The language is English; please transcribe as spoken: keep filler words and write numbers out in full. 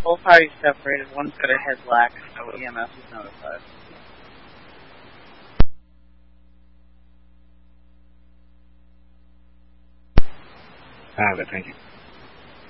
Both parties separated. One's got a head lack, so E M S is notified. I have it, thank you.